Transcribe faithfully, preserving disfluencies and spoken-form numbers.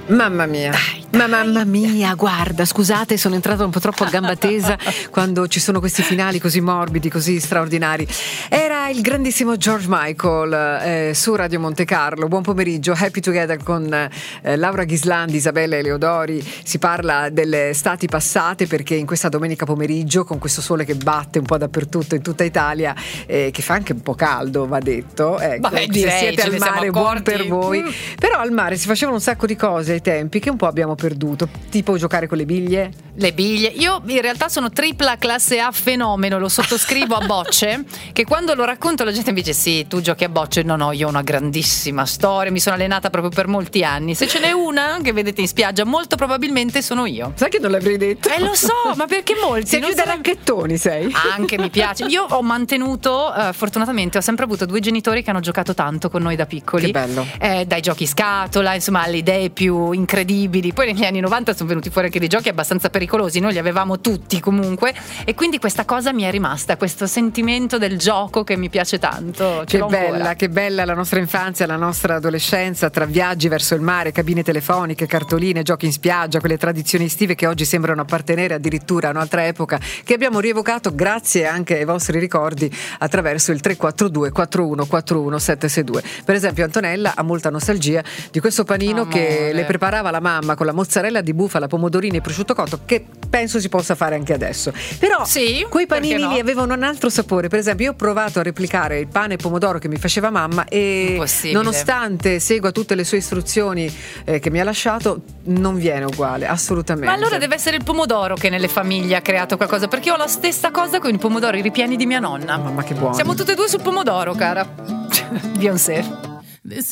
Mamma mia. Dai, Ma mamma mia, guarda, scusate, sono entrata un po' troppo a gamba tesa quando ci sono questi finali così morbidi, così straordinari. Era il grandissimo George Michael eh, su Radio Monte Carlo. Buon pomeriggio, Happy Together con eh, Laura Ghislandi, Isabella Eleodori. Si parla delle estati passate, perché in questa domenica pomeriggio, con questo sole che batte un po' dappertutto in tutta Italia, eh, che fa anche un po' caldo, va detto, ecco, Beh, se direi, siete ce al ne siamo mare, buon accorti. per voi. Mm. Però al mare si facevano un sacco di cose ai tempi che un po' abbiamo perduto, tipo giocare con le biglie. Le biglie. Io in realtà sono tripla classe A fenomeno, lo sottoscrivo a bocce, che quando lo racconto la gente mi dice sì, tu giochi a bocce. No, no, io ho una grandissima storia, mi sono allenata proprio per molti anni. Se ce n'è una che vedete in spiaggia, molto probabilmente sono io. Sai che non l'avrei detto? Eh lo so, ma perché molti? Sei non più da saranno- racchettoni, sei. Anche mi piace. Io ho mantenuto, eh, fortunatamente ho sempre avuto due genitori che hanno giocato tanto con noi da piccoli. Che bello. Eh, dai giochi scatola, insomma, alle idee più incredibili. Poi negli anni novanta sono venuti fuori anche dei giochi abbastanza pericolosi, noi li avevamo tutti comunque, e quindi questa cosa mi è rimasta, questo sentimento del gioco che mi piace tanto. Ce Che l'ho bella, ancora. che bella la nostra infanzia, la nostra adolescenza, tra viaggi verso il mare, cabine telefoniche, cartoline, giochi in spiaggia, quelle tradizioni estive che oggi sembrano appartenere addirittura a un'altra epoca, che abbiamo rievocato grazie anche ai vostri ricordi attraverso il tre quattro due quattro uno quattro uno sette sei due. Per esempio Antonella ha molta nostalgia di questo panino Amore. che le preparava la mamma con la mozzarella di bufala, pomodorini e prosciutto cotto, che penso si possa fare anche adesso. Però Sì, quei panini perché no? lì avevano un altro sapore. Per esempio io ho provato a replicare il pane e pomodoro che mi faceva mamma e Impossibile. nonostante segua tutte le sue istruzioni eh, che mi ha lasciato, non viene uguale, assolutamente. Ma allora deve essere il pomodoro che nelle famiglie ha creato qualcosa, perché io ho la stessa cosa con i pomodori ripieni di mia nonna. Mamma che buono. Siamo tutte e due sul pomodoro, cara. Beyoncé.